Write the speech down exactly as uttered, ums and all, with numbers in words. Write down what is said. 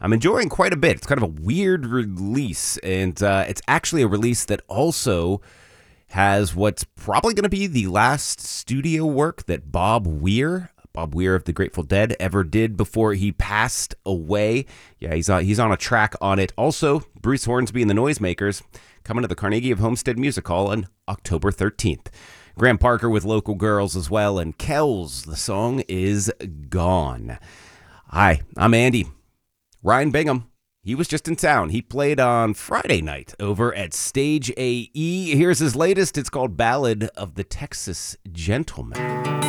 I'm enjoying quite a bit. It's kind of a weird release, and uh, it's actually a release that also has what's probably going to be the last studio work that Bob Weir, Bob Weir of the Grateful Dead, ever did before he passed away. Yeah, he's on, he's on a track on it. Also, Bruce Hornsby and the Noisemakers coming to the Carnegie of Homestead Music Hall on October thirteenth. Graham Parker with Local Girls as well, and Kells, the song is Gone. Hi, I'm Andy. Ryan Bingham, he was just in town. He played on Friday night over at Stage A E. Here's his latest. It's called Ballad of the Texas Gentleman.